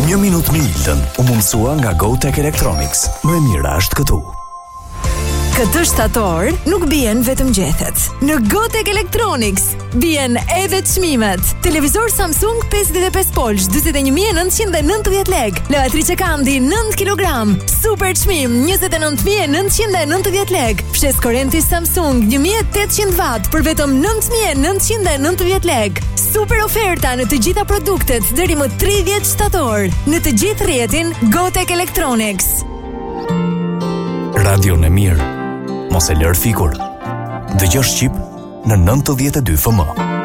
1 minutë me Iltën u mundësua nga GoTech Electronics. Më e mira është këtu. Këtë shtator nuk bien vetëm gjethet. Në GoTech Electronics bien edhe çmimet. Televizor Samsung 55 polsh 41.990 lek. Lavatrice Kandi 9 kg. Super çmim 29.990 lek. Fshes korrenti Samsung 1800 watt për vetëm 9.990 lek. Super oferta në të gjitha produktet deri më 30 shtator në të gjithë rrjetin GoTech Electronics. Radio në mirë. Mos e lër fikur. Dëgjo Shqip në 92 FM.